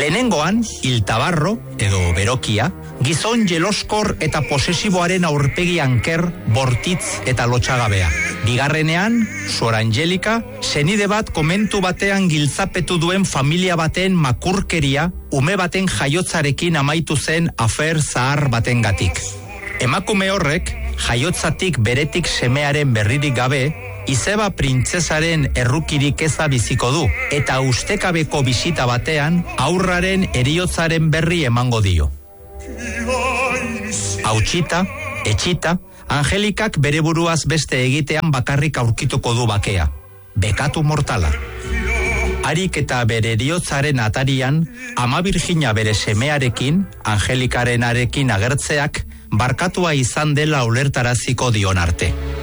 Lehenengoan, Iltabarro, edo Berokia, gizon jeloskor eta posesiboaren aurpegi anker, bortitz eta lotxagabea. Bigarrenean, Sor Angelika, senide bat komentu batean giltzapetu duen familia baten makurkeria, ume baten jaiotzarekin amaitu zen afer zahar batengatik. Emakume horrek, jaiotzatik beretik semearen berririk gabe, izeba printzesaren errukirik eza biziko du, eta ustekabeko bisita batean, aurraren heriotzaren berri emango dio. Hautsita, etxita, Angelikak bere buruaz beste egitean bakarrik aurkituko du bakea. Bekatu mortala. Harik eta bere heriotzaren atarian, Ama Birjina bere semearekin, Angelikaren arekin agertzeak, barkatua izan dela ulertaraziko dion arte.